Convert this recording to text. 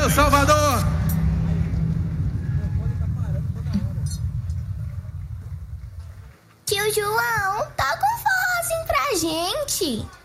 Valeu, Salvador! Tio João, toca um forrozinho pra gente.